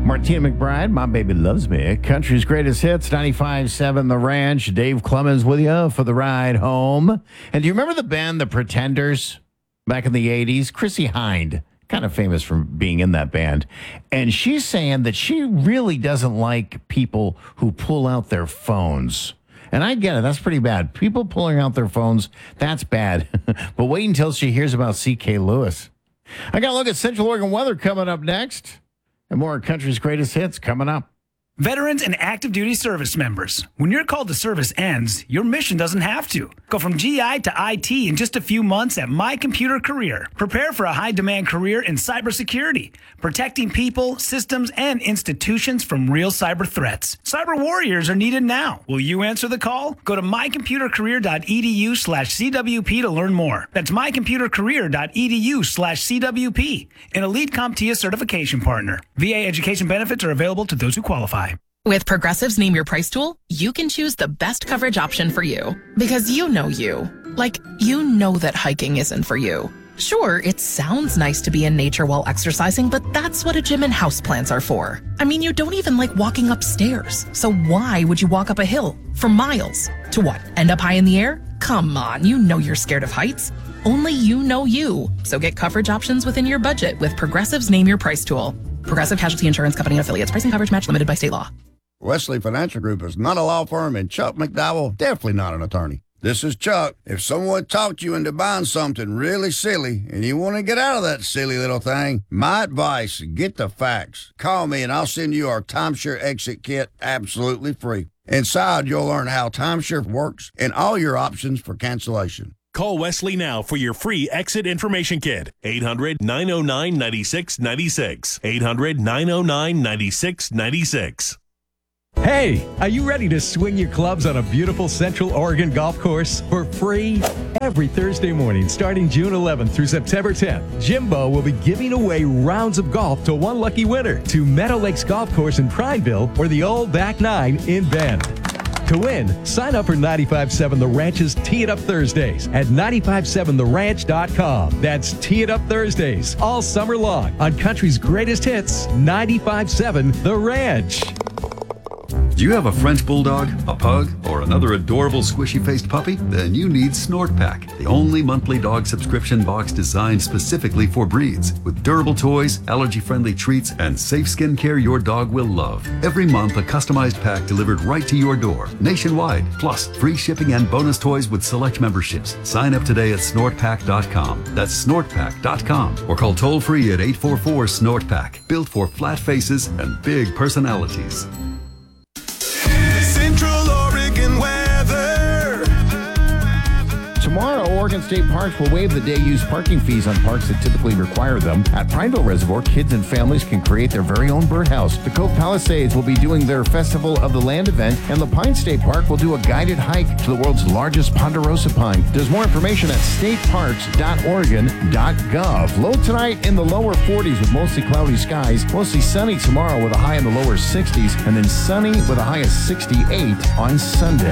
Martina McBride, My Baby Loves Me. Country's greatest hits, 95.7 The Ranch. Dave Clemens with you for the ride home. And do you remember the band The Pretenders back in the 80s? Chrissy Hind, kind of famous for being in that band. And she's saying that she really doesn't like people who pull out their phones. And I get it. That's pretty bad. People pulling out their phones, that's bad. But wait until she hears about C.K. Lewis. I got to look at Central Oregon weather coming up next. And more country's greatest hits coming up. Veterans and active duty service members. When your call to service ends, your mission doesn't have to. Go from GI to IT in just a few months at My Computer Career. Prepare for a high-demand career in cybersecurity, protecting people, systems, and institutions from real cyber threats. Cyber warriors are needed now. Will you answer the call? Go to mycomputercareer.edu/CWP to learn more. That's mycomputercareer.edu/CWP, an Elite CompTIA certification partner. VA education benefits are available to those who qualify. With Progressive's Name Your Price tool, you can choose the best coverage option for you. Because you know you. Like, you know that hiking isn't for you. Sure, it sounds nice to be in nature while exercising, but that's what a gym and houseplants are for. I mean, you don't even like walking upstairs. So why would you walk up a hill for miles? To what, end up high in the air? Come on, you know you're scared of heights. Only you know you. So get coverage options within your budget with Progressive's Name Your Price tool. Progressive Casualty Insurance Company and Affiliates. Pricing coverage match limited by state law. Wesley Financial Group is not a law firm, and Chuck McDowell definitely not an attorney. This is Chuck. If someone talked you into buying something really silly and you want to get out of that silly little thing, my advice, get the facts. Call me and I'll send you our timeshare exit kit absolutely free. Inside, you'll learn how timeshare works and all your options for cancellation. Call Wesley now for your free exit information kit. 800-909-9696. 800-909-9696. Hey, are you ready to swing your clubs on a beautiful Central Oregon golf course for free? Every Thursday morning, starting June 11th through September 10th, Jimbo will be giving away rounds of golf to one lucky winner to Meadow Lakes Golf Course in Prineville or the Old Back Nine in Bend. To win, sign up for 95.7 The Ranch's Tee It Up Thursdays at 957theranch.com. That's Tee It Up Thursdays all summer long on country's greatest hits, 95.7 The Ranch. Do you have a French Bulldog, a Pug, or another adorable squishy-faced puppy? Then you need Snort Pack, the only monthly dog subscription box designed specifically for breeds. With durable toys, allergy-friendly treats, and safe skincare your dog will love. Every month, a customized pack delivered right to your door, nationwide. Plus, free shipping and bonus toys with select memberships. Sign up today at snortpack.com. That's snortpack.com. Or call toll-free at 844-SNORT-PACK. Built for flat faces and big personalities. Central Oregon weather. Tomorrow, Oregon State Parks will waive the day-use parking fees on parks that typically require them. At Prineville Reservoir, kids and families can create their very own birdhouse. The Cove Palisades will be doing their Festival of the Land event, and the Pine State Park will do a guided hike to the world's largest ponderosa pine. There's more information at stateparks.oregon.gov. Low tonight in the lower 40s with mostly cloudy skies. Mostly sunny tomorrow with a high in the lower 60s, and then sunny with a high of 68 on Sunday.